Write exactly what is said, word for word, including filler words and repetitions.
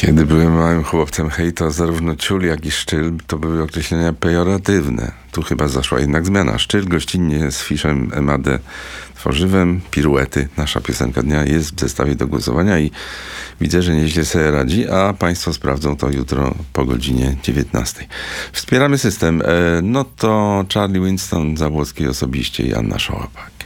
Kiedy byłem małym chłopcem, hej, to zarówno ciul, jak i szczyl to były określenia pejoratywne. Tu chyba zaszła jednak zmiana. Szczyl gościnnie z fiszem Emadę tworzywem, piruety. Nasza piosenka dnia jest w zestawie do głosowania i widzę, że nieźle sobie radzi, a państwo sprawdzą to jutro po godzinie dziewiętnastej. Wspieramy system. No to Charlie Winston, Zabłocki osobiście i Anna Szołapak.